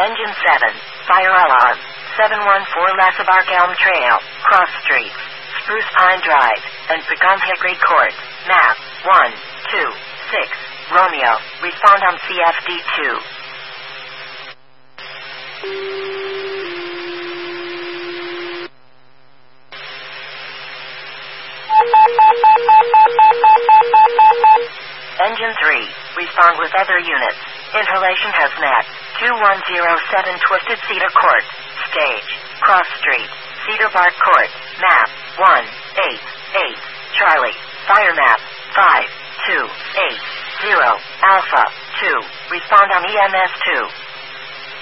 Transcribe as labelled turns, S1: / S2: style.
S1: Engine 7, fire alarm. 714 Lassabark Elm Trail, Cross Street, Spruce Pine Drive, and Pecan Hickory Court. Map 126 Romeo. Respond on CFD2. Engine 3, respond with other units. Inhalation Hazmat, 2107 Twisted Cedar Court, Stage, Cross Street, Cedar Bark Court, Map 188 Charlie, Fire Map 5280 Alpha 2, respond on EMS 2.